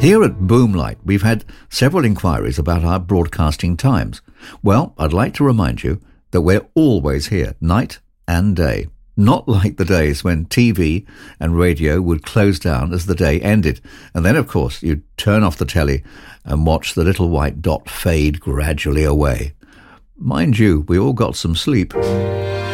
Here at Boomlight, we've had several inquiries about our broadcasting times. Well, I'd like to remind you that we're always here, night and day. Not like the days when TV and radio would close down as the day ended. And then, of course, you'd turn off the telly and watch the little white dot fade gradually away. Mind you, we all got some sleep.